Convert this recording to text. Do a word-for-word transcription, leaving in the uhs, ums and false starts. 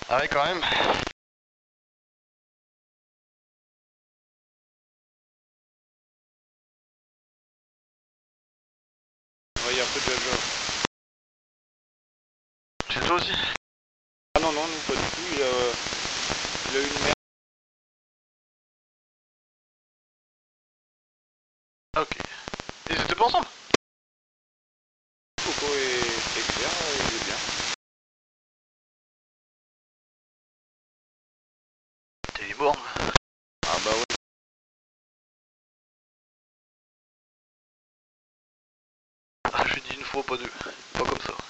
Ah ouais, quand même. Ouais, il y a un peu de Jaja. Chez toi aussi? Ah non, non, nous pas du tout. Il a, il a eu une merde. Ah, ok. Ils étaient pas ensemble? Coco et, et Claire, il est bien. T'es borne. Ah bah ouais. Ah, je lui dis une fois, pas deux. Pas comme ça.